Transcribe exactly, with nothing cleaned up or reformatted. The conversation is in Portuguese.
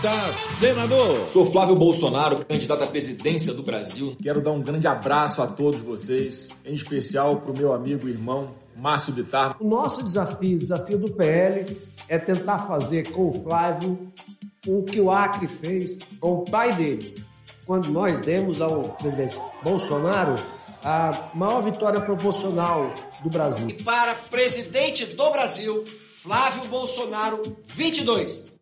candidato a senador. Sou Flávio Bolsonaro, candidato à presidência do Brasil. Quero dar um grande abraço a todos vocês, em especial para o meu amigo e irmão Márcio Bittar. O nosso desafio, o desafio do P L, é tentar fazer com o Flávio o que o Acre fez com o pai dele, quando nós demos ao presidente Bolsonaro a maior vitória proporcional do Brasil. E para presidente do Brasil, Flávio Bolsonaro, vinte e dois.